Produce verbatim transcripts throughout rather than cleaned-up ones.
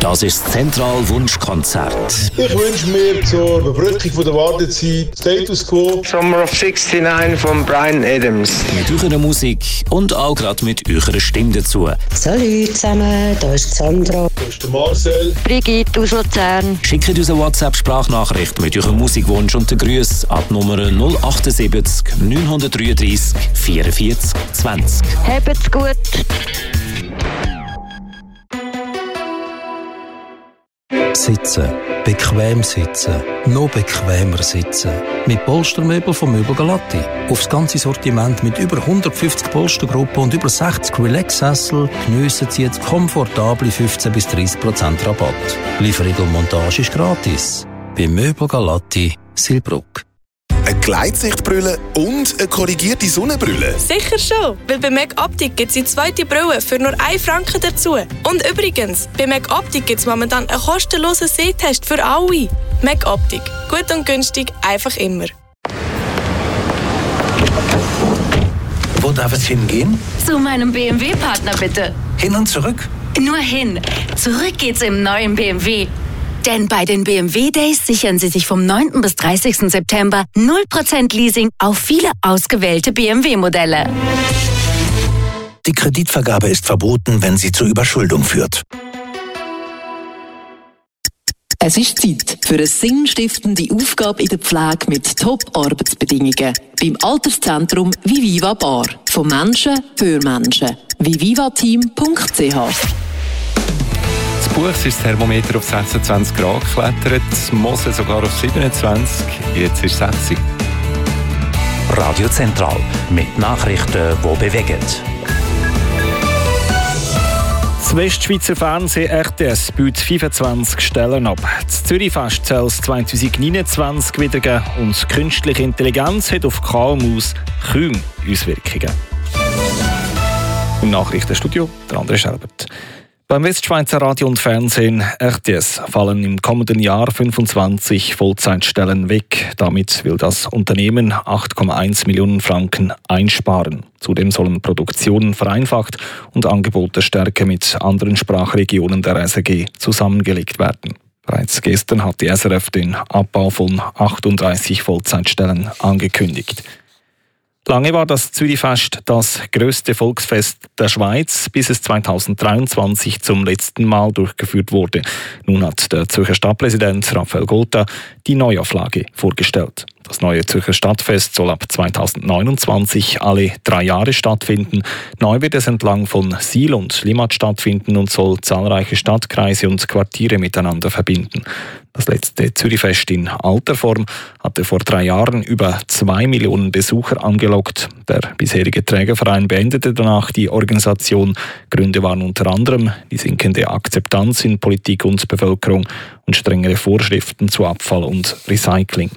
Das ist das Zentral-Wunschkonzert. Ich wünsche mir zur Überbrückung der Wartezeit Status Quo. Summer of sixty-nine von Bryan Adams. Mit eurer Musik und auch gerade mit eurer Stimme dazu. Salut zusammen, da ist Sandra. Da ist der Marcel. Brigitte aus Luzern. Schickt uns eine WhatsApp-Sprachnachricht mit eurem Musikwunsch und den Grüßen ab Nummer null achtundsiebzig neunhundertdreiunddreißig vierundvierzig zwanzig. Habt's gut. Sitzen. Bequem sitzen. Noch bequemer sitzen. Mit Polstermöbel von Möbel Galatti. Aufs ganze Sortiment mit über hundertfünfzig Polstergruppen und über sechzig Relax-Sessel geniessen Sie jetzt komfortable fünfzehn bis dreißig Prozent Rabatt. Lieferung und Montage ist gratis. Bei Möbel Galatti, Silbruck. Eine Gleitsichtbrille und eine korrigierte Sonnenbrille? Sicher schon, weil bei Meg Optik gibt es die zweite Brille für nur einen Franken dazu. Und übrigens, bei Meg Optik gibt es momentan einen kostenlosen Sehtest für alle. Meg Optik. Gut und günstig, einfach immer. Wo darf es hingehen? Zu meinem B M W-Partner bitte. Hin und zurück? Nur hin. Zurück geht's im neuen B M W. Denn bei den B M W Days sichern Sie sich vom neunten bis dreißigsten September null Prozent Leasing auf viele ausgewählte B M W-Modelle. Die Kreditvergabe ist verboten, wenn sie zur Überschuldung führt. Es ist Zeit für eine sinnstiftende Aufgabe in der Pflege mit Top-Arbeitsbedingungen. Beim Alterszentrum Viviva Bar. Von Menschen für Menschen. vivivateam punkt c h. Das Buch ist das Thermometer auf sechsundzwanzig Grad geklettert, das Mosel sogar auf siebenundzwanzig, jetzt ist es sechzig. Radio Zentral mit Nachrichten, die bewegen. Das Westschweizer Fernsehen R T S bietet fünfundzwanzig Stellen ab. Das Zürichfest soll es zwanzig neunundzwanzig wieder geben und künstliche Intelligenz hat auf K M Us kaum Auswirkungen. Im Nachrichtenstudio der André Schelbert. Beim Westschweizer Radio und Fernsehen R T S fallen im kommenden Jahr fünfundzwanzig Vollzeitstellen weg. Damit will das Unternehmen acht Komma eins Millionen Franken einsparen. Zudem sollen Produktionen vereinfacht und Angebote stärker mit anderen Sprachregionen der S R G zusammengelegt werden. Bereits gestern hat die S R F den Abbau von achtunddreißig Vollzeitstellen angekündigt. Lange war das Zürichfest das grösste Volksfest der Schweiz, bis es zweitausenddreiundzwanzig zum letzten Mal durchgeführt wurde. Nun hat der Zürcher Stadtpräsident Raphael Golta die Neuauflage vorgestellt. Das neue Zürcher Stadtfest soll ab zweitausendneunundzwanzig alle drei Jahre stattfinden. Neu wird es entlang von Siel und Limmat stattfinden und soll zahlreiche Stadtkreise und Quartiere miteinander verbinden. Das letzte Zürichfest in alter Form hatte vor drei Jahren über zwei Millionen Besucher angelockt. Der bisherige Trägerverein beendete danach die Organisation. Gründe waren unter anderem die sinkende Akzeptanz in Politik und Bevölkerung und strengere Vorschriften zu Abfall und Recycling.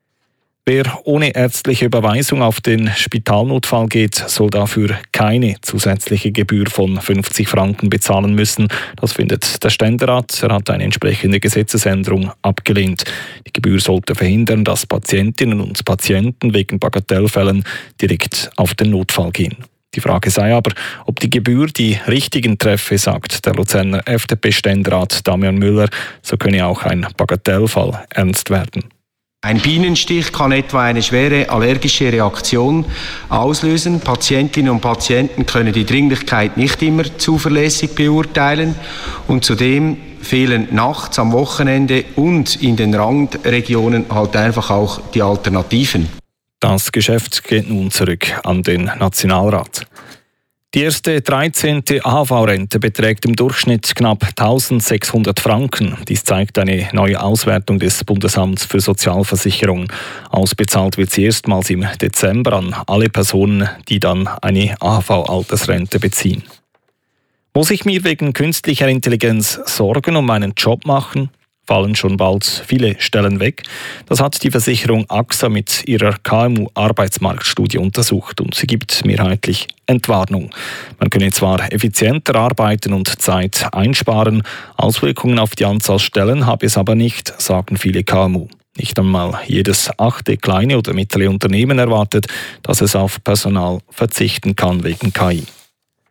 Wer ohne ärztliche Überweisung auf den Spitalnotfall geht, soll dafür keine zusätzliche Gebühr von fünfzig Franken bezahlen müssen. Das findet der Ständerat. Er hat eine entsprechende Gesetzesänderung abgelehnt. Die Gebühr sollte verhindern, dass Patientinnen und Patienten wegen Bagatellfällen direkt auf den Notfall gehen. Die Frage sei aber, ob die Gebühr die richtigen treffe, sagt der Luzerner F D P-Ständerat Damian Müller. So könne auch ein Bagatellfall ernst werden. Ein Bienenstich kann etwa eine schwere allergische Reaktion auslösen. Patientinnen und Patienten können die Dringlichkeit nicht immer zuverlässig beurteilen und zudem fehlen nachts, am Wochenende und in den Randregionen halt einfach auch die Alternativen. Das Geschäft geht nun zurück an den Nationalrat. Die erste dreizehnte A H V-Rente beträgt im Durchschnitt knapp eintausendsechshundert Franken. Dies zeigt eine neue Auswertung des Bundesamts für Sozialversicherung. Ausbezahlt wird sie erstmals im Dezember an alle Personen, die dann eine A H V-Altersrente beziehen. Muss ich mir wegen künstlicher Intelligenz Sorgen um meinen Job machen? Fallen schon bald viele Stellen weg. Das hat die Versicherung A X A mit ihrer K M U-Arbeitsmarktstudie untersucht und sie gibt mehrheitlich Entwarnung. Man könne zwar effizienter arbeiten und Zeit einsparen, Auswirkungen auf die Anzahl Stellen habe es aber nicht, sagen viele K M U. Nicht einmal jedes achte kleine oder mittlere Unternehmen erwartet, dass es auf Personal verzichten kann wegen K I.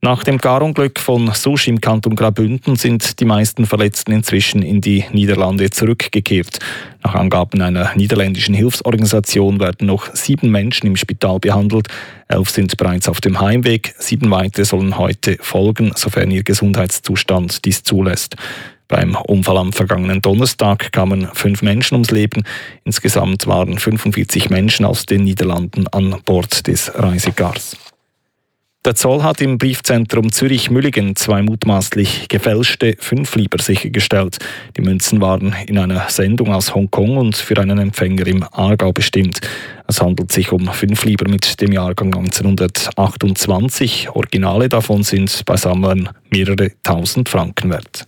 Nach dem Garunglück von Sousch im Kanton Graubünden sind die meisten Verletzten inzwischen in die Niederlande zurückgekehrt. Nach Angaben einer niederländischen Hilfsorganisation werden noch sieben Menschen im Spital behandelt. Elf sind bereits auf dem Heimweg. Sieben weitere sollen heute folgen, sofern ihr Gesundheitszustand dies zulässt. Beim Unfall am vergangenen Donnerstag kamen fünf Menschen ums Leben. Insgesamt waren fünfundvierzig Menschen aus den Niederlanden an Bord des Reisegars. Der Zoll hat im Briefzentrum Zürich-Mülligen zwei mutmaßlich gefälschte Fünfliber sichergestellt. Die Münzen waren in einer Sendung aus Hongkong und für einen Empfänger im Aargau bestimmt. Es handelt sich um Fünfliber mit dem Jahrgang neunzehnhundertachtundzwanzig. Originale davon sind bei Sammlern mehrere tausend Franken wert.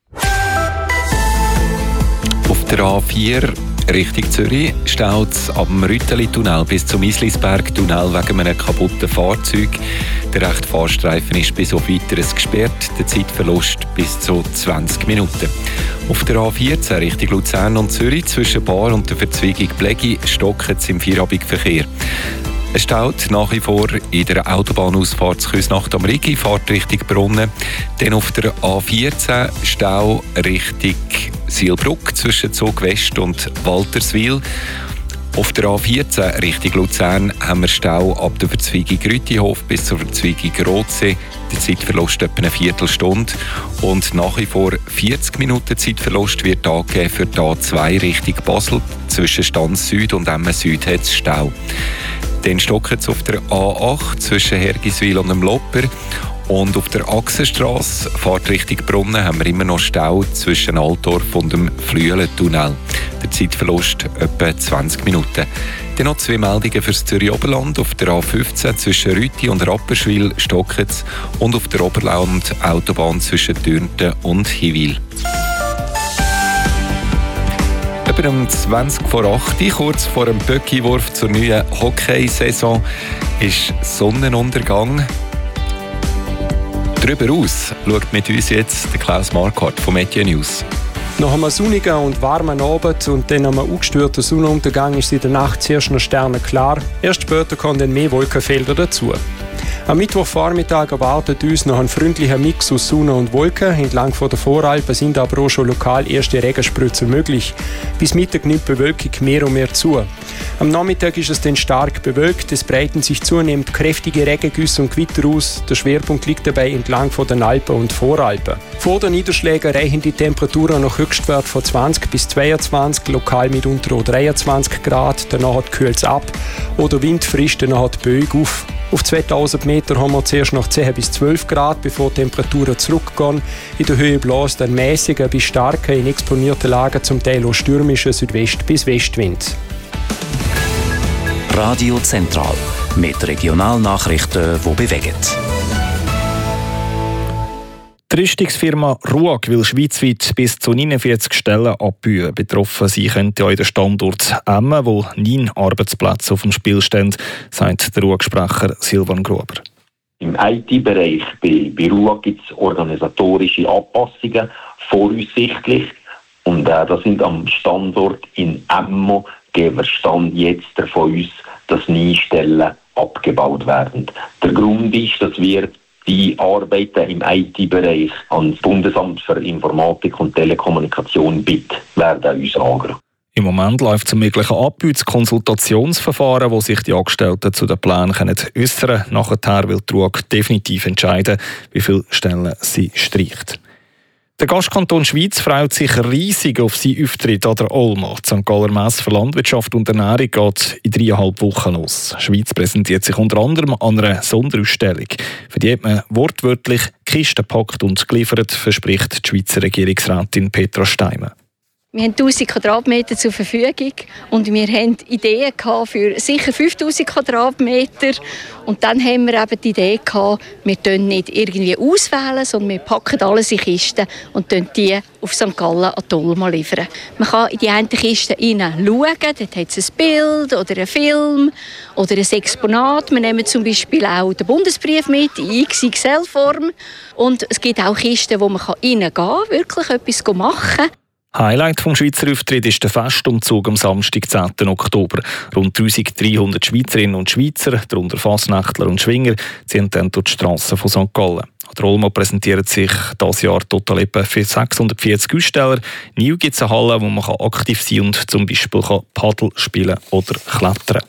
Auf der A vier Richtung Zürich staut es ab dem Rütteli-Tunnel bis zum Islisberg-Tunnel wegen einem kaputten Fahrzeug. Der rechte Fahrstreifen ist bis auf Weiteres gesperrt, der Zeitverlust bis zu zwanzig Minuten. Auf der A vierzehn Richtung Luzern und Zürich zwischen Bar und der Verzweigung Blegi stockt es im Vierabendverkehr. Es staut nach wie vor in der Autobahnausfahrt zu Küsnacht am Rigi, Fahrt Richtung Brunnen. Dann auf der A vierzehn Stau Richtung Sielbruck zwischen Zug West und Walterswil. Auf der A vierzehn Richtung Luzern haben wir Stau ab der Verzweigung Rütihof bis zur Verzweigung Rotsee. Der Zeitverlust etwa eine Viertelstunde. Und nach wie vor vierzig Minuten Zeitverlust wird angegeben für die A zwei Richtung Basel. Zwischen Stanz Süd und Emmen Süd hat es Stau. Dann stockt es auf der A acht zwischen Hergiswil und dem Lopper. Und auf der Achsenstrasse, Fahrt Richtung Brunnen, haben wir immer noch Stau zwischen Altdorf und dem Flüelentunnel. Der Zeitverlust etwa zwanzig Minuten. Dann noch zwei Meldungen für das Zürich Oberland. Auf der A fünfzehn zwischen Rüti und Rapperswil stockt es. Und auf der Oberland-Autobahn zwischen Dürnten und Hiwil. Über um zwanzig vor acht, kurz vor dem Böckiwurf zur neuen Hockeysaison, ist Sonnenuntergang. Darüber aus schaut mit uns jetzt der Klaus Marquardt von Media News. Nach einem sonnigen und warmen Abend und dann einem ungestörten Sonnenuntergang ist es in der Nacht zuerst noch sternenklar. Erst später kommen dann mehr Wolkenfelder dazu. Am Mittwochvormittag erwartet uns noch ein freundlicher Mix aus Sonne und Wolken. Entlang von der Voralpen sind aber auch schon lokal erste Regenspritzer möglich. Bis Mittag nimmt die Bewölkung mehr und mehr zu. Am Nachmittag ist es dann stark bewölkt. Es breiten sich zunehmend kräftige Regengüsse und Gewitter aus. Der Schwerpunkt liegt dabei entlang von den Alpen und Voralpen. Vor den Niederschlägen reichen die Temperaturen noch Höchstwert von zwanzig bis zweiundzwanzig, lokal mitunter auch dreiundzwanzig Grad. Danach kühlt es ab oder Wind frischt danach die Böe auf. Auf zweitausend Meter haben wir zuerst noch zehn bis zwölf Grad, bevor die Temperaturen zurückgehen. In der Höhe bläst ein mäßiger bis starker, in exponierten Lagen zum Teil auch stürmischer Südwest- bis Westwind. Radio Zentral mit Regionalnachrichten, die bewegen. Die Rüstungsfirma Ruag will schweizweit bis zu neunundvierzig Stellen abbauen. Betroffen sein könnte auch der Standort Emmen, wo neun Arbeitsplätze auf dem Spiel stehen, sagt der Ruag-Sprecher Silvan Gruber. Im I T-Bereich bei, bei Ruag gibt es organisatorische Anpassungen, voraussichtlich. Und äh, das sind am Standort in Emmen, geben wir Stand jetzt von uns, dass neun Stellen abgebaut werden. Der Grund ist, dass wir die Arbeiten im I T-Bereich an das Bundesamt für Informatik und Telekommunikation B I T werden uns angehen. Im Moment läuft zum möglichen Abbau das Konsultationsverfahren, wo sich die Angestellten zu den Plänen äußern können. Nachher will die Ruag definitiv entscheiden, wie viele Stellen sie streicht. Der Gastkanton Schweiz freut sich riesig auf seinen Auftritt an der Olma. Die Sankt Galler Messe für Landwirtschaft und Ernährung geht in dreieinhalb Wochen los. Die Schweiz präsentiert sich unter anderem an einer Sonderausstellung. Für die hat man wortwörtlich Kisten gepackt und geliefert, verspricht die Schweizer Regierungsrätin Petra Steimer. Wir haben tausend Quadratmeter zur Verfügung und wir hatten Ideen für sicher fünftausend Quadratmeter. Und dann haben wir eben die Idee gehabt, wir können nicht irgendwie auswählen, sondern wir packen alles in Kisten und die auf Sankt Gallen an die Olma liefern. Man kann in die eine Kiste hineinschauen, dort hat es ein Bild oder einen Film oder ein Exponat. Wir nehmen zum Beispiel auch den Bundesbrief mit in X X L-Form. Und es gibt auch Kisten, wo man reingehen kann, wirklich etwas machen kann. Highlight vom Schweizer Auftritt ist der Festumzug am Samstag, zehnten Oktober. Rund dreizehnhundert Schweizerinnen und Schweizer, darunter Fasnächtler und Schwinger, ziehen dann durch die Strassen von Sankt Gallen. An der Olmo präsentieren sich dieses Jahr total etwa für sechshundertvierzig Aussteller. Neu gibt es eine Halle, wo man aktiv sein kann und zum Beispiel Paddel spielen oder klettern.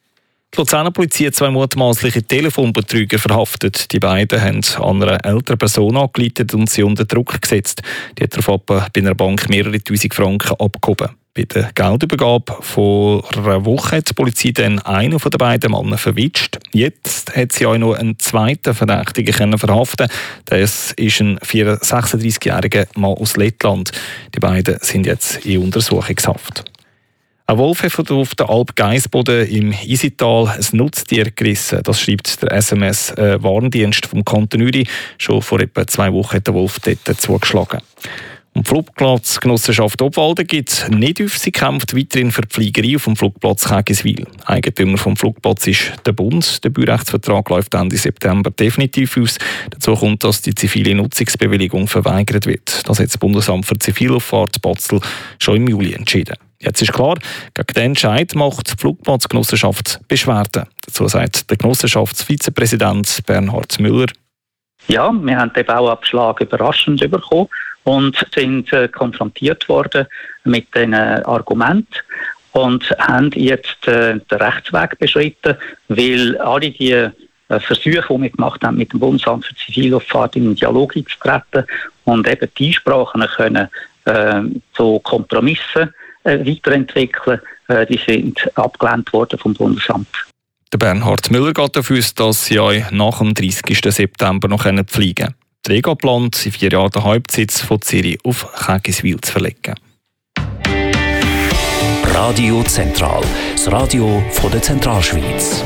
Die Luzerner Polizei hat zwei mutmaßliche Telefonbetrüger verhaftet. Die beiden haben an einer älteren Person angeleitet und sie unter Druck gesetzt. Die hat darauf bei einer Bank mehrere tausend Franken abgehoben. Bei der Geldübergabe vor einer Woche hat die Polizei dann einen von den beiden Männern verwischt. Jetzt hat sie auch noch einen zweiten Verdächtigen verhaften. Das ist ein sechsunddreißigjähriger Mann aus Lettland. Die beiden sind jetzt in Untersuchungshaft. Ein Wolf hat auf der Alp Geisboden im Isital ein Nutztier gerissen. Das schreibt der S M S-Warndienst vom Kanton Uri. Schon vor etwa zwei Wochen hat der Wolf dort zugeschlagen. Und die Flugplatzgenossenschaft Obwalden gibt nicht auf. Sie kämpft weiterhin für die Fliegerei auf dem Flugplatz Kägiswil. Eigentümer vom Flugplatz ist der Bund. Der Baurechtsvertrag läuft Ende September definitiv aus. Dazu kommt, dass die zivile Nutzungsbewilligung verweigert wird. Das hat das Bundesamt für Zivilluftfahrt Basel schon im Juli entschieden. Jetzt ist klar, gegen den Entscheid macht die Flugplatzgenossenschaft Beschwerden. Dazu sagt der Genossenschaftsvizepräsident Bernhard Müller. Ja, wir haben den Bauabschlag überraschend bekommen und sind äh, konfrontiert worden mit diesen äh, Argumenten und haben jetzt äh, den Rechtsweg beschritten, weil alle die äh, Versuche, die wir gemacht haben, mit dem Bundesamt für Zivilluftfahrt in den Dialog zu treten und eben die Einsprachen können äh, zu Kompromissen äh, weiterentwickeln, äh, die sind abgelehnt worden vom Bundesamt. Der Bernhard Müller geht davon aus, dass sie auch nach dem dreißigsten September noch fliegen können. Der Rega plant, in vier Jahren den Hauptsitz von Zürich auf Kägiswil zu verlegen. Radio Zentral, das Radio von der Zentralschweiz.